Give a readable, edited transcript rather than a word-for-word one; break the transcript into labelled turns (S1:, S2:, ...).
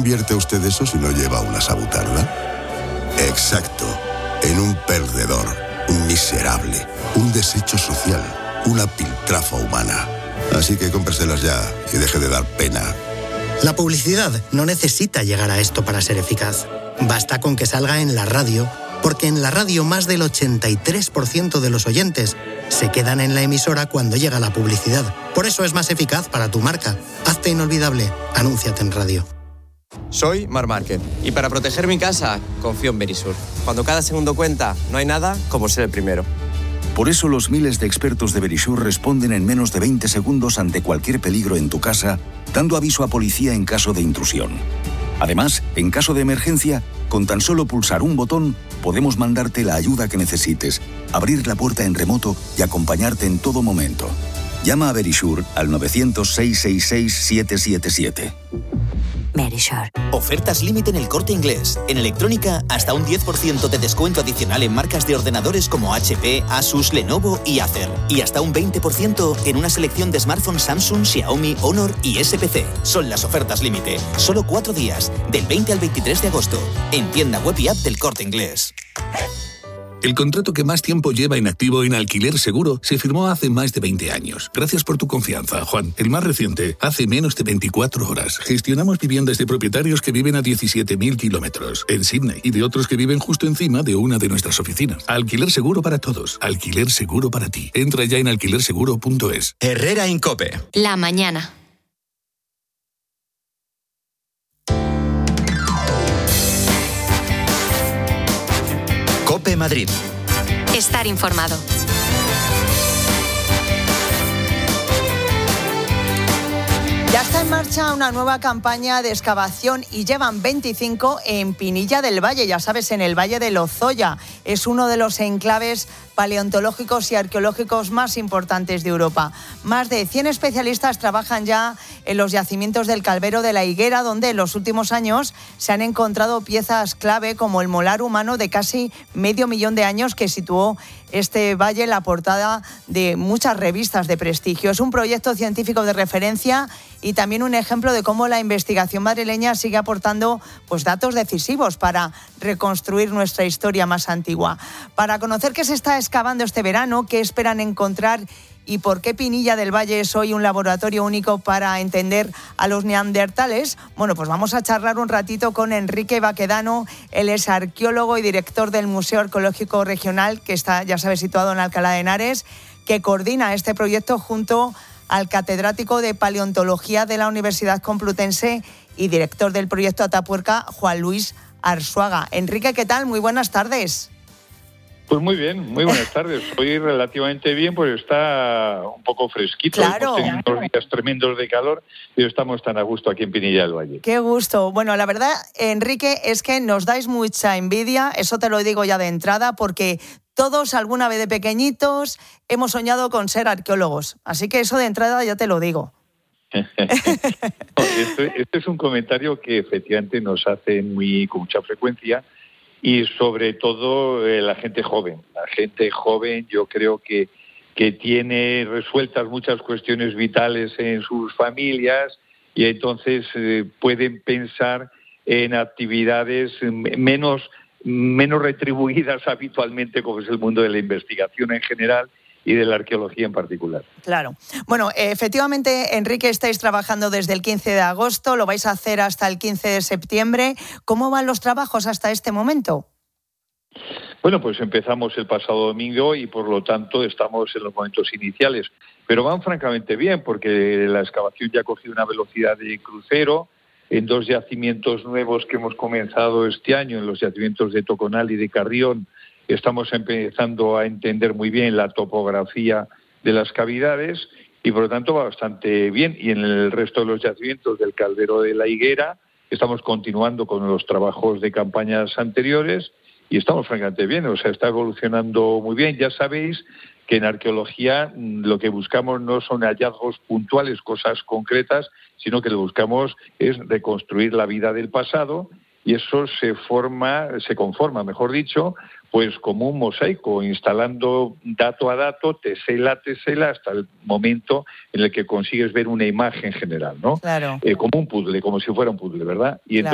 S1: convierte usted eso si no lleva una sabutarda? Exacto, en un perdedor, un miserable, un desecho social, una piltrafa humana. Así que cómpreselas ya y deje de dar pena.
S2: La publicidad no necesita llegar a esto para ser eficaz. Basta con que salga en la radio, porque en la radio más del 83% de los oyentes se quedan en la emisora cuando llega la publicidad. Por eso es más eficaz para tu marca. Hazte inolvidable. Anúnciate en radio.
S3: Soy Marc Márquez y para proteger mi casa confío en Verisur. Cuando cada segundo cuenta, no hay nada como ser el primero.
S4: Por eso los miles de expertos de Verisur responden en menos de 20 segundos ante cualquier peligro en tu casa, dando aviso a policía en caso de intrusión. Además, en caso de emergencia, con tan solo pulsar un botón, podemos mandarte la ayuda que necesites, abrir la puerta en remoto y acompañarte en todo momento. Llama a Verisur al 900-666-777.
S5: Verisur. Ofertas límite en El Corte Inglés. En electrónica, hasta un 10% de descuento adicional en marcas de ordenadores como HP, Asus, Lenovo y Acer. Y hasta un 20% en una selección de smartphones Samsung, Xiaomi, Honor y SPC. Son las ofertas límite. Solo 4 días, del 20 al 23 de agosto. En tienda web y app del Corte Inglés.
S6: El contrato que más tiempo lleva inactivo en Alquiler Seguro se firmó hace más de 20 años. Gracias por tu confianza, Juan. El más reciente, hace menos de 24 horas. Gestionamos viviendas de propietarios que viven a 17.000 kilómetros en Sydney y de otros que viven justo encima de una de nuestras oficinas. Alquiler Seguro para todos. Alquiler Seguro para ti. Entra ya en alquilerseguro.es.
S7: Herrera Incope.
S8: La mañana.
S7: COPE Madrid.
S8: Estar informado.
S9: Ya está en marcha una nueva campaña de excavación y llevan 25 en Pinilla del Valle, ya sabes, en el Valle de Lozoya. Es uno de los enclaves paleontológicos y arqueológicos más importantes de Europa. Más de 100 especialistas trabajan ya en los yacimientos del Calvero de la Higuera, donde en los últimos años se han encontrado piezas clave como el molar humano de casi 500.000 de años que situó este valle en la portada de muchas revistas de prestigio. Es un proyecto científico de referencia y también un ejemplo de cómo la investigación madrileña sigue aportando datos decisivos para reconstruir nuestra historia más antigua. Para conocer qué se está excavando este verano, qué esperan encontrar y por qué Pinilla del Valle es hoy un laboratorio único para entender a los neandertales, pues vamos a charlar un ratito con Enrique Baquedano. Él es arqueólogo y director del Museo Arqueológico Regional, que está, ya sabes, situado en Alcalá de Henares, que coordina este proyecto junto al catedrático de Paleontología de la Universidad Complutense y director del proyecto Atapuerca, Juan Luis Arzuaga. Enrique, ¿qué tal? Muy buenas tardes.
S10: Pues muy bien, muy buenas tardes. Hoy relativamente bien, pues está un poco fresquito.
S9: Claro.
S10: Hemos tenido unos días tremendos de calor y estamos tan a gusto aquí en Pinilla del Valle.
S9: Qué gusto. Bueno, la verdad, Enrique, es que nos dais mucha envidia, eso te lo digo ya de entrada, porque todos alguna vez de pequeñitos hemos soñado con ser arqueólogos. Así que eso de entrada ya te lo digo.
S10: Este es un comentario que efectivamente nos hacen con mucha frecuencia. Y sobre todo la gente joven. La gente joven yo creo que tiene resueltas muchas cuestiones vitales en sus familias y entonces pueden pensar en actividades menos retribuidas habitualmente, como es el mundo de la investigación en general y de la arqueología en particular.
S9: Claro. Bueno, efectivamente, Enrique, estáis trabajando desde el 15 de agosto, lo vais a hacer hasta el 15 de septiembre. ¿Cómo van los trabajos hasta este momento?
S10: Bueno, pues empezamos el pasado domingo y por lo tanto estamos en los momentos iniciales. Pero van francamente bien porque la excavación ya ha cogido una velocidad de crucero en 2 yacimientos nuevos que hemos comenzado este año, en los yacimientos de Toconal y de Carrión. Estamos empezando a entender muy bien la topografía de las cavidades y por lo tanto va bastante bien. Y en el resto de los yacimientos del Calvero de la Higuera estamos continuando con los trabajos de campañas anteriores y estamos francamente bien, está evolucionando muy bien. Ya sabéis que en arqueología lo que buscamos no son hallazgos puntuales, cosas concretas, sino que lo que buscamos es reconstruir la vida del pasado y eso se conforma, mejor dicho, pues como un mosaico, instalando dato a dato, tesela a tesela, hasta el momento en el que consigues ver una imagen general, ¿no?
S9: Claro.
S10: Como un puzzle, como si fuera un puzzle, ¿verdad? Y
S9: claro.